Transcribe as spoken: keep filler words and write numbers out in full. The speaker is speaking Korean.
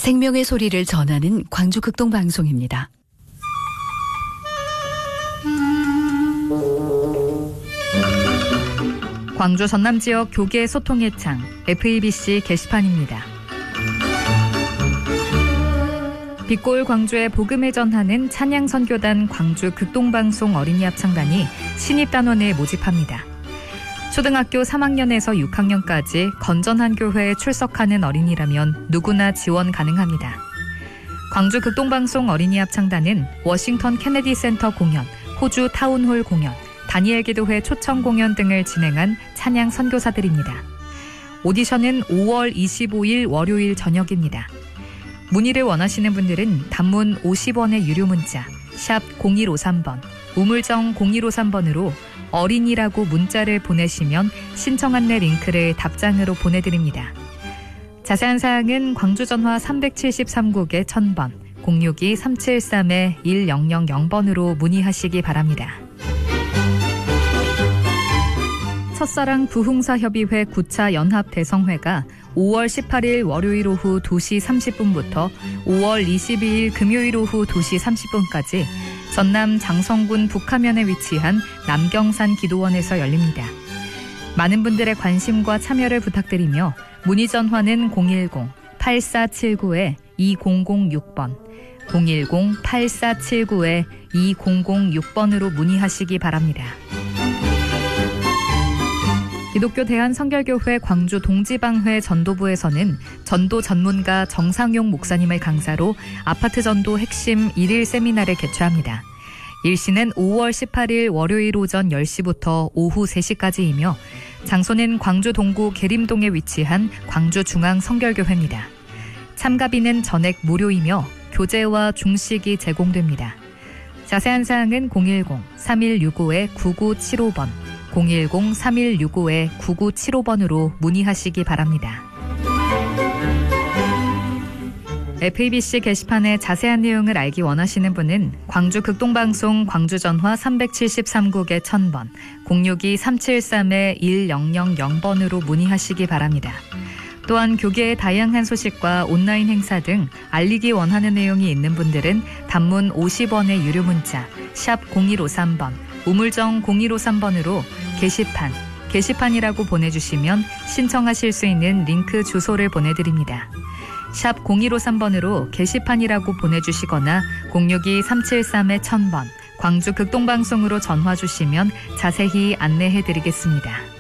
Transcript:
생명의 소리를 전하는 광주 극동방송입니다. 광주 전남 지역 교계 소통의 창 에프이비씨 게시판입니다. 빛골 광주의 복음을 전하는 찬양 선교단 광주 극동방송 어린이 합창단이 신입단원을 모집합니다. 초등학교 삼 학년에서 육 학년까지 건전한 교회에 출석하는 어린이라면 누구나 지원 가능합니다. 광주 극동방송 어린이 합창단은 워싱턴 케네디 센터 공연, 호주 타운홀 공연, 다니엘 기도회 초청 공연 등을 진행한 찬양 선교사들입니다. 오디션은 오월 이십오일 월요일 저녁입니다. 문의를 원하시는 분들은 단문 오십 원의 유료 문자 샵 공일오삼 번, 우물정 공일오삼 번으로 어린이라고 문자를 보내시면 신청 안내 링크를 답장으로 보내드립니다. 자세한 사항은 광주 전화 삼칠삼 국에 천 번, 공육이 삼칠삼 일공공 번으로 문의하시기 바랍니다. 첫사랑 부흥사협의회 구 차 연합대성회가 오월 십팔일 월요일 오후 두 시 삼십 분부터 오월 이십이일 금요일 오후 두 시 삼십 분까지 전남 장성군 북하면에 위치한 남경산 기도원에서 열립니다. 많은 분들의 관심과 참여를 부탁드리며 문의 전화는 공일공 팔사칠구 이공공육 번, 공일공 팔사칠구 이공공육 번으로 문의하시기 바랍니다. 기독교 대한성결교회 광주 동지방회 전도부에서는 전도 전문가 정상용 목사님을 강사로 아파트 전도 핵심 일일 세미나를 개최합니다. 일시는 오월 십팔일 월요일 오전 열 시부터 오후 세 시까지이며 장소는 광주 동구 계림동에 위치한 광주중앙성결교회입니다. 참가비는 전액 무료이며 교재와 중식이 제공됩니다. 자세한 사항은 공일공 삼일육오 구구칠오 번, 공일공 삼일육오 구구칠오 번으로 문의하시기 바랍니다. 에프이비씨 게시판의 자세한 내용을 알기 원하시는 분은 광주 극동방송 광주 전화 삼칠삼 국에 천 번, 공육이 삼칠삼 일공공 번으로 문의하시기 바랍니다. 또한 교계의 다양한 소식과 온라인 행사 등 알리기 원하는 내용이 있는 분들은 단문 오십 원의 유료 문자 샵 공일오삼 번, 우물정 공일오삼 번으로 게시판, 게시판이라고 보내주시면 신청하실 수 있는 링크 주소를 보내드립니다. 샵 공일오삼 번으로 게시판이라고 보내주시거나 공육이 삼칠삼 천 번, 광주 극동방송으로 전화 주시면 자세히 안내해드리겠습니다.